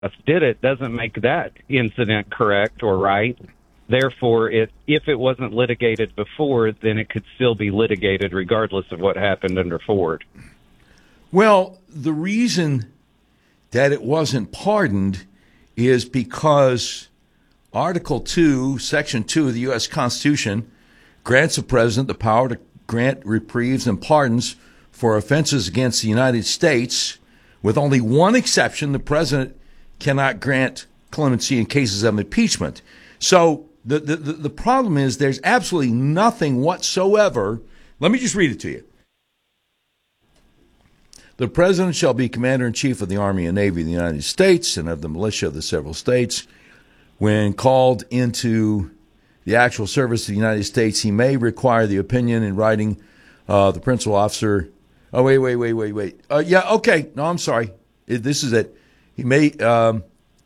did it doesn't make that incident correct or right. Therefore, if it wasn't litigated before, then it could still be litigated regardless of what happened under Ford. Well, the reason that it wasn't pardoned is because Article 2, Section 2 of the U.S. Constitution grants the president the power to grant reprieves and pardons for offenses against the United States. With only one exception, the president cannot grant clemency in cases of impeachment. So the problem is there's absolutely nothing whatsoever. Let me just read it to you. The president shall be commander-in-chief of the Army and Navy of the United States and of the militia of the several states. When called into the actual service of the United States, he may require the opinion in writing the principal officer. Oh, wait. Yeah, okay. No, I'm sorry. This is it. He may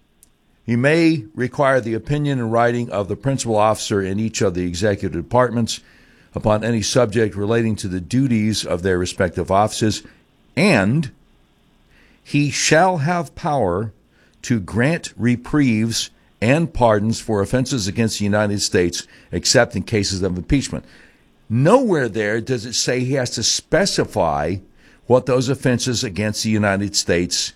require the opinion in writing of the principal officer in each of the executive departments upon any subject relating to the duties of their respective offices, and he shall have power to grant reprieves and pardons for offenses against the United States, except in cases of impeachment. Nowhere there does it say he has to specify what those offenses against the United States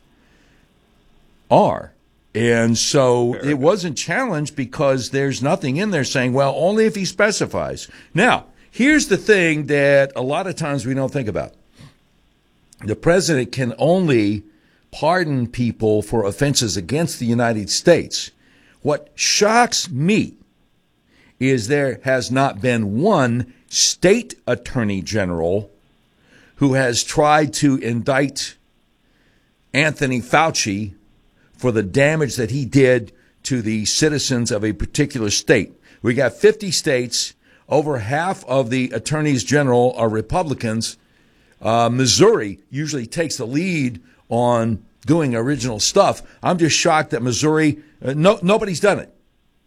are. And so it wasn't challenged because there's nothing in there saying, well, only if he specifies. Now, here's the thing that a lot of times we don't think about. The president can only pardon people for offenses against the United States. What shocks me is there has not been one state attorney general who has tried to indict Anthony Fauci for the damage that he did to the citizens of a particular state. We got 50 states. Over half of the attorneys general are Republicans. Missouri usually takes the lead on doing original stuff. I'm just shocked that Missouri, nobody's done it.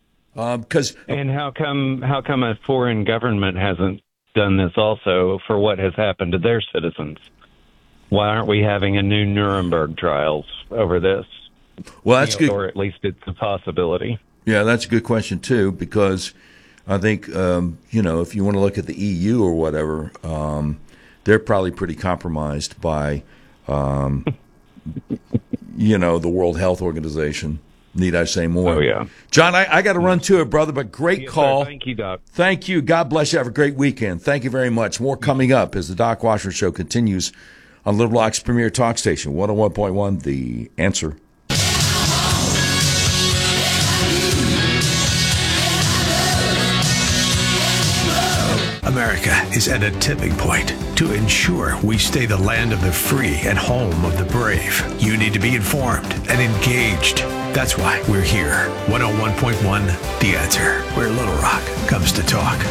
And how come a foreign government hasn't done this also for what has happened to their citizens? Why aren't we having a new Nuremberg trials over this? Well, that's good. Or at least it's a possibility. Yeah, that's a good question, too, because I think, if you want to look at the EU or whatever, they're probably pretty compromised by, the World Health Organization. Need I say more? Oh, yeah. John, I got to run to it, brother, but great call. Sir. Thank you, Doc. Thank you. God bless you. Have a great weekend. Thank you very much. More coming up as the Doc Washer Show continues on Little Rock's premier talk station, 101.1 The Answer. America is at a tipping point. To ensure we stay the land of the free and home of the brave, you need to be informed and engaged. That's why we're here. 101.1 The Answer, where Little Rock comes to talk.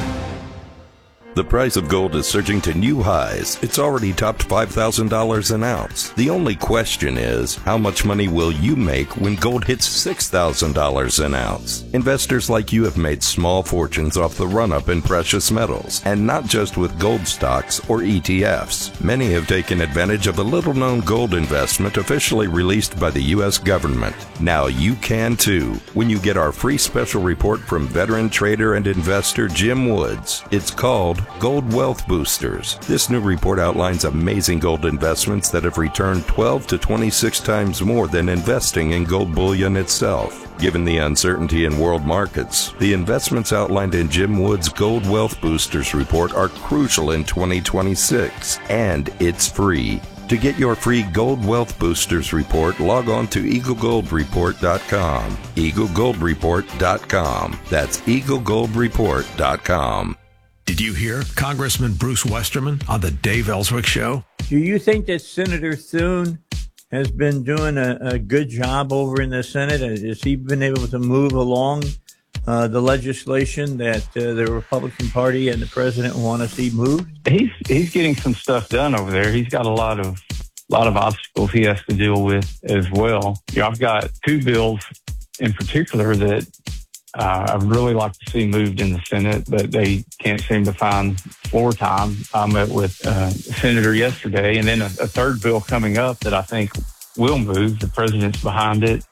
The price of gold is surging to new highs. It's already topped $5,000 an ounce. The only question is, how much money will you make when gold hits $6,000 an ounce? Investors like you have made small fortunes off the run-up in precious metals, and not just with gold stocks or ETFs. Many have taken advantage of a little-known gold investment officially released by the U.S. government. Now you can too, when you get our free special report from veteran trader and investor Jim Woods. It's called Gold Wealth Boosters. This new report outlines amazing gold investments that have returned 12 to 26 times more than investing in gold bullion itself. Given the uncertainty in world markets, the investments outlined in Jim Wood's Gold Wealth Boosters report are crucial in 2026, and it's free. To get your free Gold Wealth Boosters report, log on to EagleGoldReport.com. EagleGoldReport.com. That's EagleGoldReport.com. Did you hear Congressman Bruce Westerman on the Dave Ellswick Show? Do you think that Senator Thune has been doing a good job over in the Senate? Has he been able to move along the legislation that the Republican Party and the president want to see moved? He's getting some stuff done over there. He's got a lot of obstacles he has to deal with as well. I've got two bills in particular that I'd really like to see moved in the Senate, but they can't seem to find floor time. I met with a senator yesterday, and then a third bill coming up that I think will move. The president's behind it.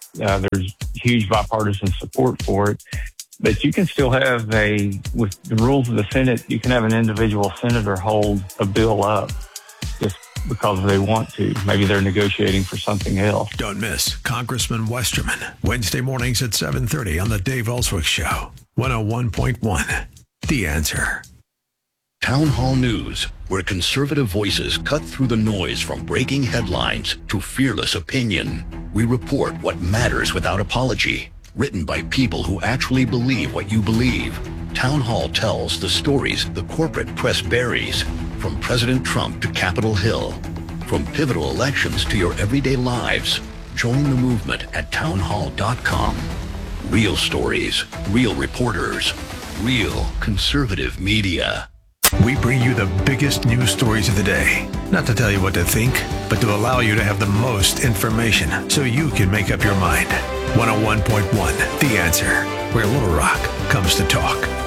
There's huge bipartisan support for it. But you can still have with the rules of the Senate, you can have an individual senator hold a bill up just because they want to. Maybe they're negotiating for something else. Don't miss Congressman Westerman, Wednesday mornings at 7:30 on The Dave Ellswick Show, 101.1. The Answer. Town Hall News, where conservative voices cut through the noise from breaking headlines to fearless opinion. We report what matters without apology. Written by people who actually believe what you believe. Town Hall tells the stories the corporate press buries, from President Trump to Capitol Hill, from pivotal elections to your everyday lives. Join the movement at townhall.com. Real stories, real reporters, real conservative media. We bring you the biggest news stories of the day. Not to tell you what to think, but to allow you to have the most information so you can make up your mind. 101.1 The Answer, where Little Rock comes to talk.